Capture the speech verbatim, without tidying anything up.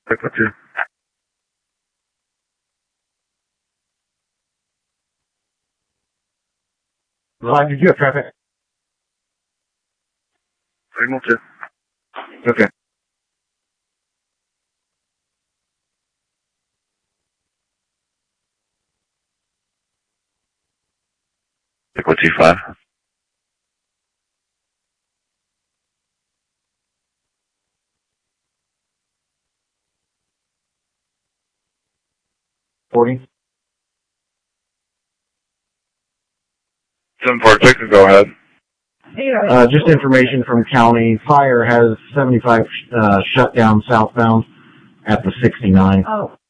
Check with you. Live, did you have traffic? Signal two. Okay. Check with T five. Forty. Seven four, Texas, go ahead. Uh, just information from county. Fire has seventy-five uh, shut down southbound at the sixty-nine. Oh.